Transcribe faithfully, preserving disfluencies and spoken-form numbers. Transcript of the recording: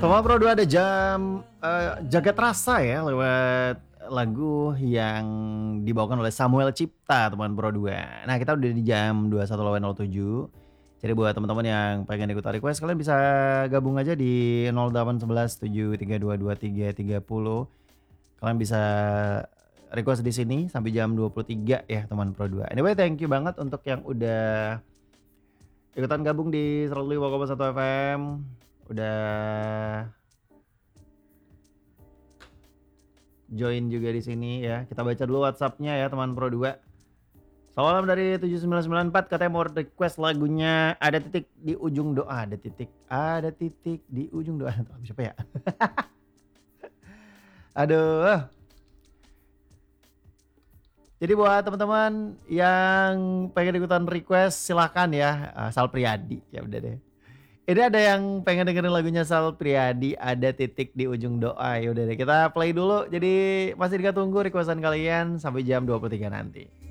Teman Pro dua ada jam uh, Jagat Rasa ya, lewat lagu yang dibawakan oleh Samuel Cipta, teman Pro dua. Nah, kita udah di jam dua puluh satu nol tujuh. Jadi buat teman-teman yang pengen ikutan request, kalian bisa gabung aja di nol delapan satu satu tujuh tiga dua dua tiga tiga nol. Kalian bisa request di sini sampai jam dua puluh tiga ya, teman Pro dua. Anyway, thank you banget untuk yang udah ikutan gabung di seratus lima koma satu F M. Udah join juga di sini ya. Kita baca dulu WhatsApp-nya ya, teman Pro dua. Salam dari tujuh sembilan sembilan empat, katanya mau request lagunya Ada Titik di Ujung Doa. Ada titik, ada titik di ujung doa. Siapa ya? Aduh. Jadi buat teman-teman yang pengen ikutan request, silahkan ya. Uh, Sal Priadi, ya udah deh. Ini ada yang pengen dengerin lagunya Sal Priadi, Ada Titik di Ujung Doa. Ya udah deh, kita play dulu. Jadi masih kita tunggu requestan kalian sampai jam dua puluh tiga nanti.